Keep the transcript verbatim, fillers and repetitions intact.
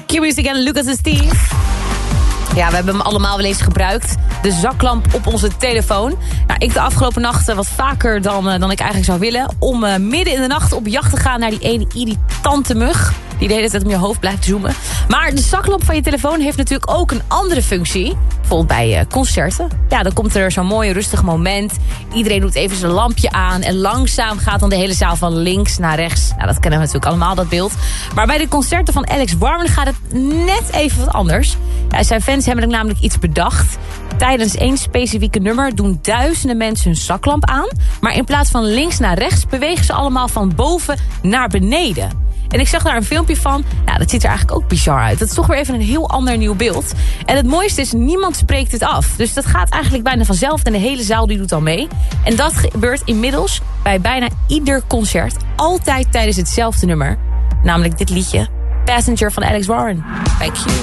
Q-Music en Lucas en Steve. Ja, we hebben hem allemaal wel eens gebruikt. De zaklamp op onze telefoon. Nou, ik de afgelopen nachten wat vaker dan, uh, dan ik eigenlijk zou willen. Om uh, midden in de nacht op jacht te gaan naar die ene irritante mug. Die de hele tijd om je hoofd blijft zoomen. Maar de zaklamp van je telefoon heeft natuurlijk ook een andere functie. Bijvoorbeeld bij uh, concerten. Ja, dan komt er zo'n mooi rustig moment. Iedereen doet even zijn lampje aan. En langzaam gaat dan de hele zaal van links naar rechts. Nou, dat kennen we natuurlijk allemaal, dat beeld. Maar bij de concerten van Alex Warren gaat het net even wat anders. Ja, zijn fans hebben namelijk iets bedacht. Tijdens één specifieke nummer doen duizenden mensen hun zaklamp aan. Maar in plaats van links naar rechts bewegen ze allemaal van boven naar beneden. En ik zag daar een filmpje van. Nou, dat ziet er eigenlijk ook bizar uit. Dat is toch weer even een heel ander nieuw beeld. En het mooiste is, niemand spreekt het af. Dus dat gaat eigenlijk bijna vanzelf. En de hele zaal die doet al mee. En dat gebeurt inmiddels bij bijna ieder concert. Altijd tijdens hetzelfde nummer. Namelijk dit liedje. Passenger van Alex Warren. Bij Q.